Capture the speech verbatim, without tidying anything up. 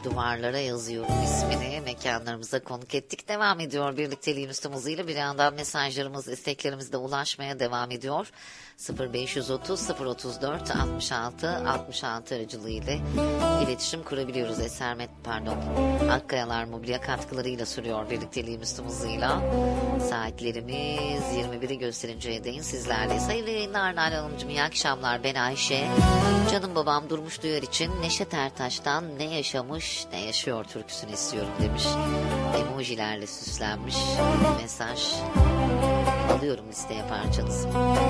Duvarlara yazıyorum ismini. Mekanlarımıza konuk ettik. Devam ediyor birlikteliğimiz tüm hızıyla. Bir yandan mesajlarımız, isteklerimiz de ulaşmaya devam ediyor. sıfır beş yüz otuz sıfır otuz dört altmış altı altmış altı aracılığıyla iletişim kurabiliyoruz. Esermet pardon. Akkayalar Mobilya katkılarıyla sürüyor birlikteliğimiz tüm hızıyla. Saatlerimiz yirmi biri gösterinceye değin sizlerleyiz. Hayırlı yayınlar Nalan Hanımcığım. İyi akşamlar. Ben Ayşe. Canım babam Durmuş Duyar için Neşet Ertaş'tan Ne Yaşamış Ne Yaşıyor türküsünü istiyorum demiş. Emojilerle süslenmiş mesaj. Alıyorum listeye parçanızı.